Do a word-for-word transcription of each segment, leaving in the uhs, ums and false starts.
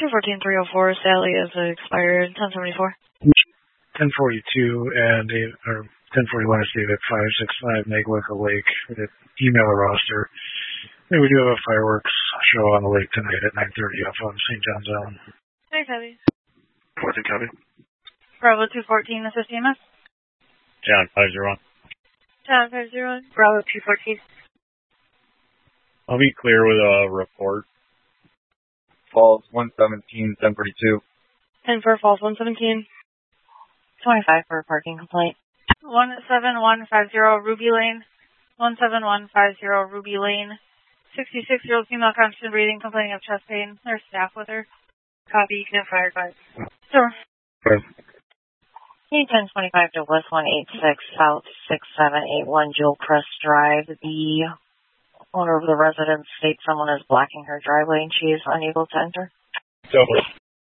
two fourteen three oh four, Sally is expired, ten seventy-four. ten forty-two and Dave, or ten forty-one is David five six five Megwick Lake. Email a roster. And we do have a fireworks show on the lake tonight at nine thirty off of Saint John's Island. Hey, Cubby. fourteen copy. Bravo two fourteen, this is C M S. John five zero one. John five zero one. Bravo two fourteen. I'll be clear with a report. Falls one seventeen, ten forty-two. ten for Falls one seventeen. twenty-five for a parking complaint. one seven one five zero Ruby Lane. one seven one five zero Ruby Lane. sixty-six-year-old female conscious breathing, complaining of chest pain. There's staff with her. Copy, you can have fire guys. Sure. Okay. E ten twenty-five to West one eighty-six, South six seven eight one, Jewel Crest Drive. The owner of the residence states someone is blocking her driveway and she is unable to enter. Double.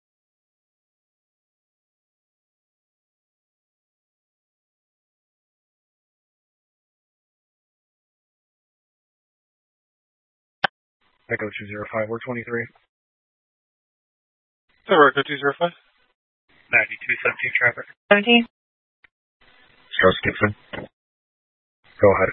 Echo two zero five, we're twenty-three. Echo two zero five. ninety-two seventeen traffic. seventeen. Strauss Gibson. Go ahead.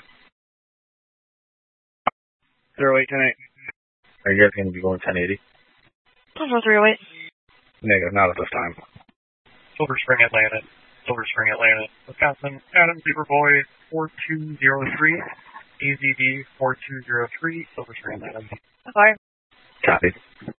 zero eight ten eight. Are you guys going to be going ten eighty? Silver three oh eight. Negative, not at this time. Silver Spring, Atlanta. Silver Spring, Atlanta. Wisconsin. Adam Beaverboy four two zero three. A Z D four two zero three. Silver Spring, Atlanta. Okay. Copy.